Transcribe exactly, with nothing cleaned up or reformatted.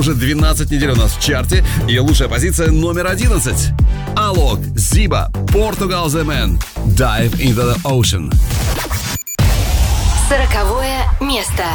Уже двенадцать недель у нас в чарте, и лучшая позиция номер одиннадцать. Алок, Зиба, Portugal The Man, Dive into the Ocean. Сороковое место.